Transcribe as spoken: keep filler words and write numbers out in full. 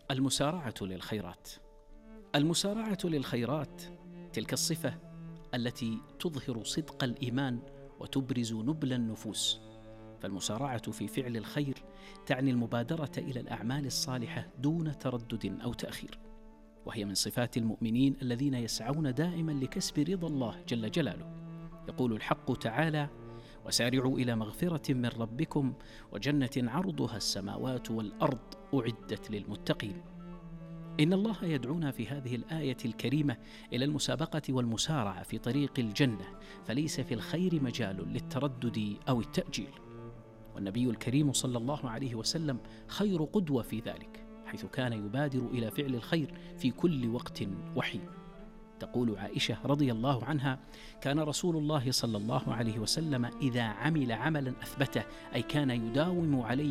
المسارعة للخيرات. المسارعة للخيرات تلك الصفة التي تظهر صدق الإيمان وتبرز نبل النفوس. فالمسارعة في فعل الخير تعني المبادرة إلى الأعمال الصالحة دون تردد أو تأخير، وهي من صفات المؤمنين الذين يسعون دائما لكسب رضا الله جل جلاله. يقول الحق تعالى: وسارعوا إلى مغفرة من ربكم وجنة عرضها السماوات والأرض أعدت للمتقين. إن الله يدعونا في هذه الآية الكريمة إلى المسابقة والمسارعة في طريق الجنة، فليس في الخير مجال للتردد أو التأجيل. والنبي الكريم صلى الله عليه وسلم خير قدوة في ذلك، حيث كان يبادر إلى فعل الخير في كل وقت وحين. تقول عائشة رضي الله عنها: كان رسول الله صلى الله عليه وسلم إذا عمل عملا أثبته، أي كان يداوم عليه